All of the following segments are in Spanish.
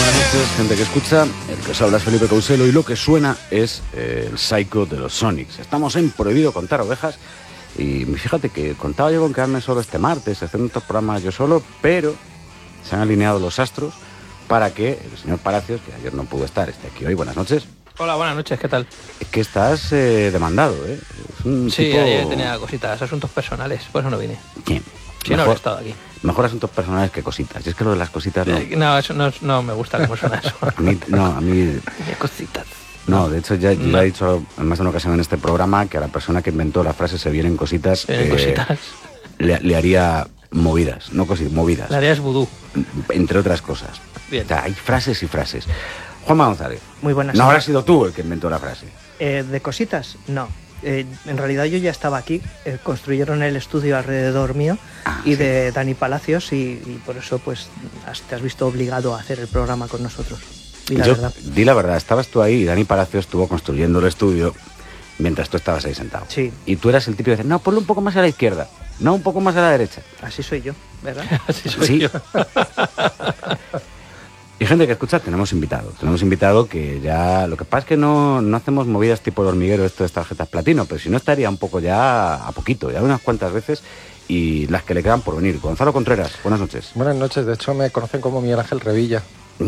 buenas noches, gente que escucha. El que os habla es Felipe Couselo y lo que suena es el Psycho de los Sonics. Estamos en Prohibido Contar Ovejas y fíjate que contaba yo con quedarme solo este martes, haciendo estos programas yo solo, pero se han alineado los astros para que el señor Palacios, que ayer no pudo estar, esté aquí hoy. Buenas noches. Hola, buenas noches, ¿qué tal? Es que estás demandado, ¿eh? Es un sí, tipo... ayer tenía cositas, asuntos personales, por eso no vine. ¿Quién? Si no habría estado aquí. Mejor asuntos personales que cositas. Y es que lo de las cositas no... No, eso no me gusta cómo suena eso. a mí... Qué cositas. No, de hecho ya he dicho en más de una ocasión en este programa que a la persona que inventó la frase "se vienen cositas", le haría movidas, no cositas, movidas. Le harías vudú. Entre otras cosas. Bien. O sea, hay frases y frases. Juanma González. Muy buenas. No habrás sido tú el que inventó la frase. ¿De cositas? No. En realidad yo ya estaba aquí. Construyeron el estudio alrededor mío y de Dani Palacios y por eso pues te has visto obligado a hacer el programa con nosotros. Di la verdad, estabas tú ahí y Dani Palacios estuvo construyendo el estudio mientras tú estabas ahí sentado. Sí. Y tú eras el típico que decía, no, ponlo un poco más a la izquierda, no, un poco más a la derecha. Así soy yo, ¿verdad? Así soy yo. Y gente que escucha, tenemos invitado que ya, lo que pasa es que no hacemos movidas tipo el hormiguero, esto de tarjetas platino, pero si no estaría un poco ya a poquito, ya unas cuantas veces, y las que le quedan por venir. Gonzalo Contreras, buenas noches. Buenas noches, de hecho me conocen como Miguel Ángel Revilla.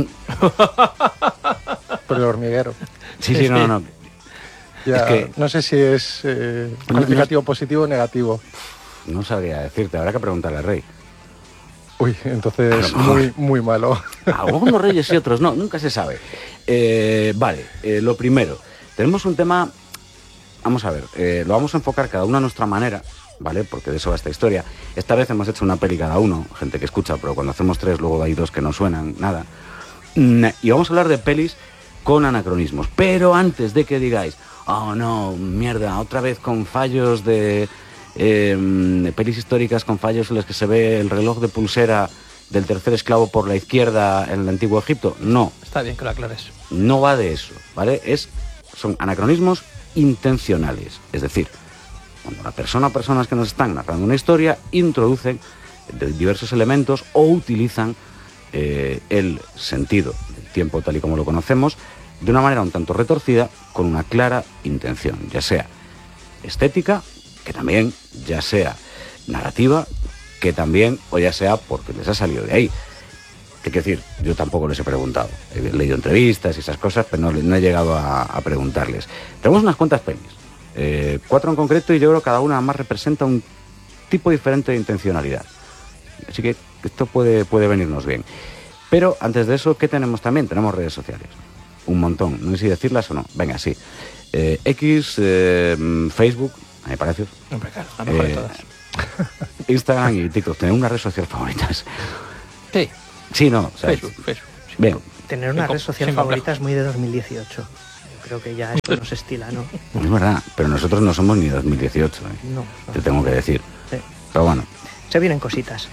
Por el hormiguero. Sí, no. Ya, es que, no sé si es calificativo positivo o negativo. No sabría decirte, habrá que preguntarle al rey. Uy, entonces muy malo. Algunos reyes y otros no, nunca se sabe. Vale, lo primero, tenemos un tema, vamos a ver, lo vamos a enfocar cada uno a nuestra manera, ¿vale? Porque de eso va esta historia. Esta vez hemos hecho una peli cada uno, gente que escucha, pero cuando hacemos tres luego hay dos que no suenan, nada. Y vamos a hablar de pelis con anacronismos. Pero antes de que digáis, oh no, mierda, otra vez con fallos de pelis históricas, con fallos en los que se ve el reloj de pulsera del tercer esclavo por la izquierda en el antiguo Egipto, no. Está bien que lo aclares. No va de eso, ¿vale? Son anacronismos intencionales. Es decir, cuando la persona o personas que nos están narrando una historia introducen diversos elementos o utilizan el sentido del tiempo tal y como lo conocemos de una manera un tanto retorcida con una clara intención, ya sea estética, que también, ya sea narrativa, que también, o ya sea porque les ha salido de ahí. ¿Qué quiero decir? Yo tampoco les he preguntado. He leído entrevistas y esas cosas, pero no he llegado a preguntarles. Tenemos unas cuantas pelis, 4 en concreto, y yo creo que cada una más representa un tipo diferente de intencionalidad. Así que esto puede venirnos bien. Pero antes de eso, ¿qué tenemos también? Tenemos redes sociales. Un montón. No sé si decirlas o no. Venga, sí. X, Facebook, me parece. Hombre, claro, la mejor de todas. Instagram y TikTok. ¿Tener una red social favoritas? Sí. Sí, no. O sea, Facebook. Bien. Tener una red social favorita es muy de 2018. Yo creo que ya esto no se estila, ¿no? Es verdad, pero nosotros no somos ni 2018, ¿eh? No. Te tengo que decir. Sí. Pero bueno. Se vienen cositas.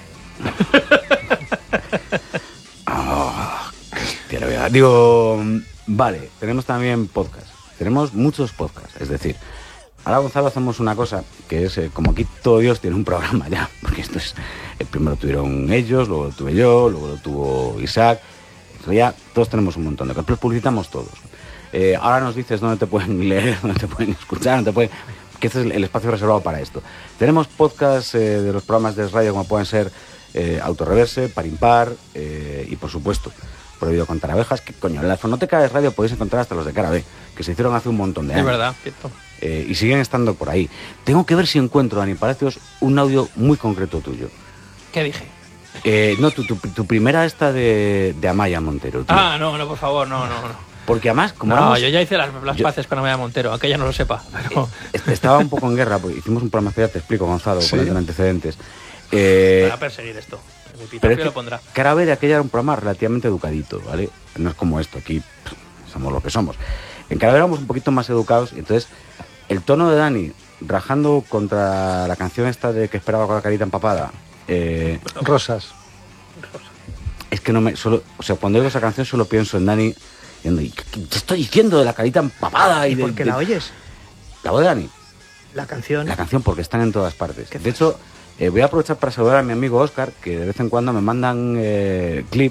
Digo, vale, tenemos también podcast. Tenemos muchos podcasts, es decir, ahora Gonzalo hacemos una cosa que es, como aquí todo Dios tiene un programa ya, porque esto es, el primero tuvieron ellos, luego lo tuve yo, luego lo tuvo Isaac, ya todos tenemos un montón de cosas, los publicitamos todos. Ahora nos dices dónde te pueden leer, dónde te pueden escuchar, dónde te pueden... que este es el espacio reservado para esto. Tenemos podcasts de los programas de radio como pueden ser Autorreverse, Par Impar y por supuesto Prohibido Contar Abejas, que coño, en la fonoteca de radio podéis encontrar hasta los de Cara B, que se hicieron hace un montón de años. Es verdad, cierto. Y siguen estando por ahí. Tengo que ver si encuentro, Dani Palacios, un audio muy concreto tuyo. ¿Qué dije? No, tu primera esta de Amaya Montero. Tío. No, por favor, no. Porque además, como no, yo ya hice las paces con Amaya Montero, aunque ella no lo sepa. Pero... Estaba un poco en guerra, porque hicimos un programa especial, te explico, Gonzalo, ¿Sí? con antecedentes. Para perseguir esto. Mi epitafio lo pondrá. Cara B de aquella era un programa relativamente educadito, ¿vale? No es como esto, aquí somos lo que somos. En Cara B éramos un poquito más educados, y entonces el tono de Dani rajando contra la canción esta de que esperaba con la carita empapada. Rosas. Es que no me... o sea, cuando oigo esa canción solo pienso en Dani... ¿Qué te estoy diciendo de la carita empapada? ¿Y por qué la oyes? ¿La voz de Dani? La canción. La canción, porque están en todas partes. De hecho, voy a aprovechar para saludar a mi amigo Óscar, que de vez en cuando me mandan clips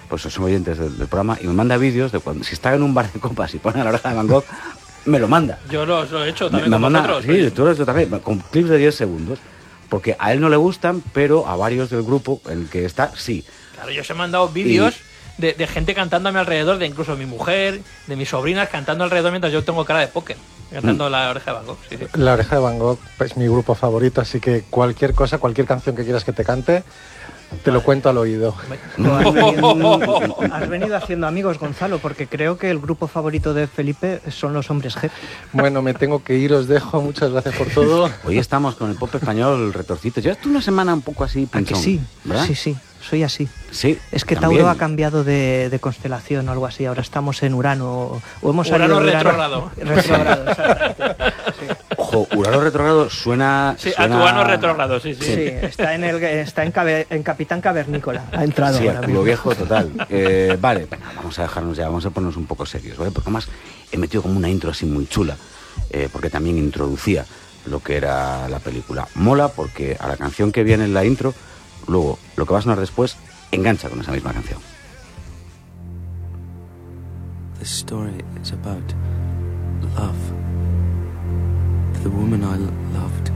pues son oyentes del programa, y me manda vídeos de cuando, si está en un bar de copas y pone La Oreja de Van Gogh, me lo manda. Yo lo he hecho también me con manda, vosotros. Sí, tú eres yo también, con clips de 10 segundos, porque a él no le gustan, pero a varios del grupo en el que está, sí. Claro, yo os he mandado vídeos de gente cantando a mi alrededor, de incluso mi mujer, de mis sobrinas cantando alrededor mientras yo tengo cara de póker, cantando La Oreja de Van Gogh. Sí, sí. La Oreja de Van Gogh es mi grupo favorito, así que cualquier cosa, cualquier canción que quieras que te cante, te lo cuento al oído. Has venido haciendo amigos, Gonzalo, porque creo que el grupo favorito de Felipe son los Hombres G. Bueno, me tengo que ir, os dejo, muchas gracias por todo. Hoy estamos con el pop español retorcito. Llevas tú una semana un poco así pinchón, sí, ¿verdad? Sí, soy así. Sí, es que también. Tauro ha cambiado de constelación o algo así. Ahora estamos en Urano. O hemos Urano salido de retrógrado. Retrógrado, sí. Ojo, Urano retrógrado suena... Sí, suena... Atuano retrógrado, sí. Sí, está en Capitán Cavernícola. Ha entrado sí, ahora lo mismo. viejo total. Vale, venga, vamos a dejarnos ya, vamos a ponernos un poco serios, ¿vale? Porque además he metido como una intro así muy chula, porque también introducía lo que era la película. Mola porque a la canción que viene en la intro, luego lo que va a sonar después engancha con esa misma canción. This story is about love. The woman I loved